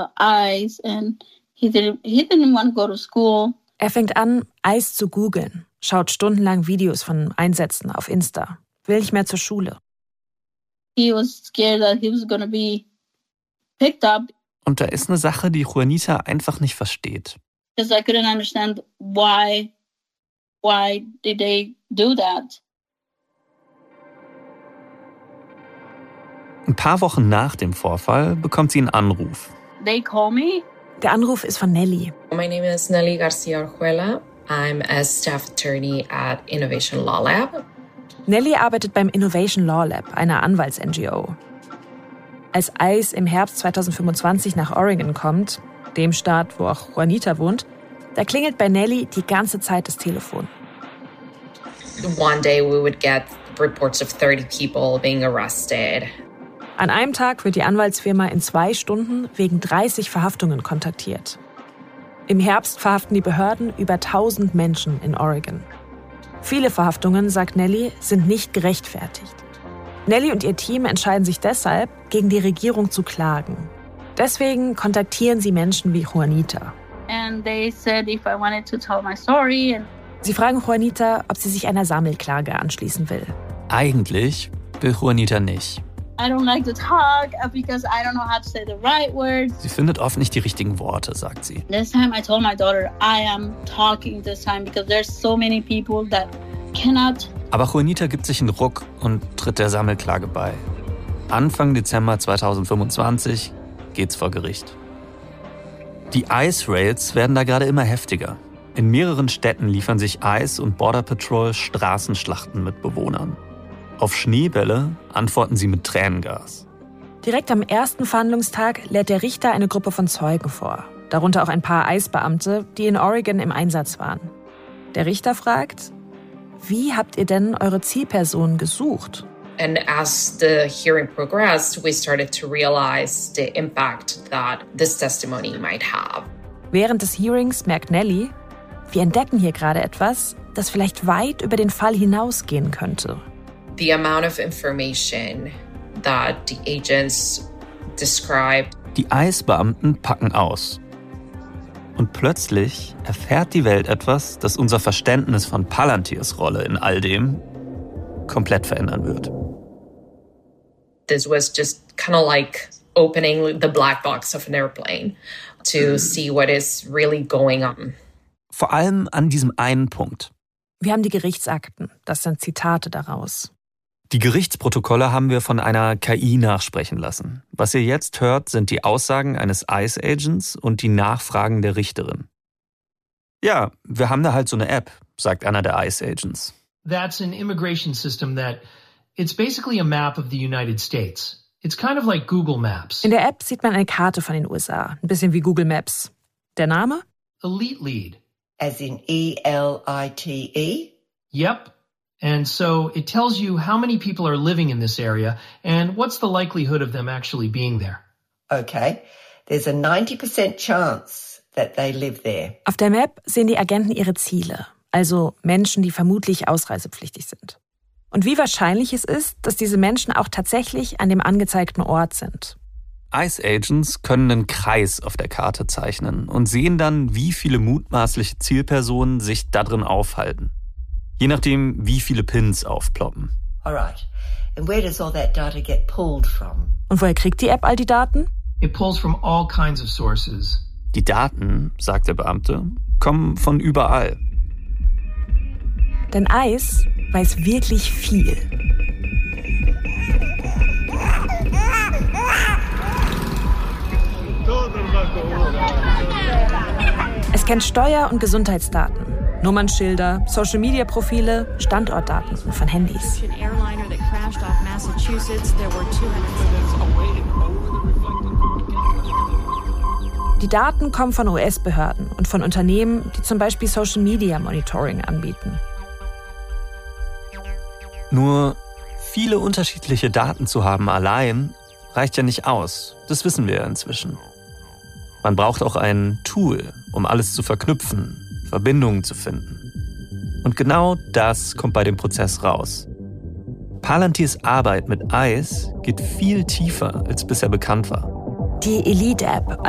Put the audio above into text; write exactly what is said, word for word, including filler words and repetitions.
uh, ICE and he didn't, he didn't want to go to school. Er fängt an, ICE zu googeln, schaut stundenlang Videos von Einsätzen auf Insta, will nicht mehr zur Schule. He was scared that he was going to be picked up. Und da ist eine Sache, die Juanita einfach nicht versteht. Because I couldn't understand why, why did they do that? Ein paar Wochen nach dem Vorfall bekommt sie einen Anruf. They call me. Der Anruf ist von Nelly. My name is Nelly Garcia Orjuela. I'm a staff attorney at Innovation Law Lab. Nelly arbeitet beim Innovation Law Lab, einer Anwalts-N G O. Als ICE im Herbst zweitausendfünfundzwanzig nach Oregon kommt, dem Staat, wo auch Juanita wohnt, da klingelt bei Nelly die ganze Zeit das Telefon. One day we would get reports of thirty people being arrested. An einem Tag wird die Anwaltsfirma in zwei Stunden wegen dreißig Verhaftungen kontaktiert. Im Herbst verhaften die Behörden über tausend Menschen in Oregon. Viele Verhaftungen, sagt Nelly, sind nicht gerechtfertigt. Nelly und ihr Team entscheiden sich deshalb, gegen die Regierung zu klagen. Deswegen kontaktieren sie Menschen wie Juanita. And they said if I wanted to tell my story. And Sie fragen Juanita, ob sie sich einer Sammelklage anschließen will. Eigentlich will Juanita nicht. I don't like to talk because I don't know how to say the right words. Sie findet oft nicht die richtigen Worte, sagt sie. This time I told my daughter I am talking this time because there's so many people that cannot. Aber Juanita gibt sich einen Ruck und tritt der Sammelklage bei. Anfang Dezember zweitausendfünfundzwanzig geht's vor Gericht. Die ICE-Raids werden da gerade immer heftiger. In mehreren Städten liefern sich ICE und Border Patrol Straßenschlachten mit Bewohnern. Auf Schneebälle antworten sie mit Tränengas. Direkt am ersten Verhandlungstag lädt der Richter eine Gruppe von Zeugen vor. Darunter auch ein paar ICE-Beamte, die in Oregon im Einsatz waren. Der Richter fragt, wie habt ihr denn eure Zielpersonen gesucht? And as the hearing progressed, we started to realize the impact that this testimony might have. Während des Hearings merkt Nelly, wir entdecken hier gerade etwas, das vielleicht weit über den Fall hinausgehen könnte. The amount of information that the agents described. Die ICE-Beamten packen aus. Und plötzlich erfährt die Welt etwas, das unser Verständnis von Palantirs Rolle in all dem komplett verändern wird. This was just kind of like opening the black box of an airplane to see what is really going on. Vor allem an diesem einen Punkt. Wir haben die Gerichtsakten, das sind Zitate daraus. Die Gerichtsprotokolle haben wir von einer K I nachsprechen lassen. Was ihr jetzt hört, sind die Aussagen eines ICE-Agents und die Nachfragen der Richterin. Ja, wir haben da halt so eine App, sagt einer der ICE-Agents. That's an immigration system that it's basically a map of the United States. It's kind of like Google Maps. In der App sieht man eine Karte von den U S A, ein bisschen wie Google Maps. Der Name? Elite Lead. As in E L I T E? Yep. And so it tells you how many people are living in this area and what's the likelihood of them actually being there. Okay. There's a ninety percent chance that they live there. Auf der Map sehen die Agenten ihre Ziele, also Menschen, die vermutlich ausreisepflichtig sind. Und wie wahrscheinlich es ist, dass diese Menschen auch tatsächlich an dem angezeigten Ort sind. ICE-Agents können einen Kreis auf der Karte zeichnen und sehen dann, wie viele mutmaßliche Zielpersonen sich da drin aufhalten. Je nachdem, wie viele Pins aufploppen. Alright. And where does all that data get pulled from? Und woher kriegt die App all die Daten? It pulls from all kinds of sources. Die Daten, sagt der Beamte, kommen von überall. Denn ICE weiß wirklich viel. Es kennt Steuer- und Gesundheitsdaten, Nummernschilder, Social-Media-Profile, Standortdaten von Handys. Die Daten kommen von U S-Behörden und von Unternehmen, die zum Beispiel Social-Media-Monitoring anbieten. Nur viele unterschiedliche Daten zu haben allein reicht ja nicht aus. Das wissen wir ja inzwischen. Man braucht auch ein Tool, um alles zu verknüpfen, Verbindungen zu finden. Und genau das kommt bei dem Prozess raus. Palantirs Arbeit mit ICE geht viel tiefer, als bisher bekannt war. Die Elite-App,